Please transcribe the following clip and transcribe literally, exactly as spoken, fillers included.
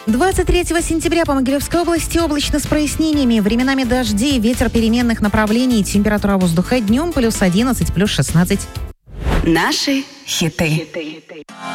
двадцать третьего сентября по Могилевской области облачно с прояснениями. Временами дожди, ветер переменных направлений. Температура воздуха днем плюс одиннадцать, плюс шестнадцать. Наши хиты.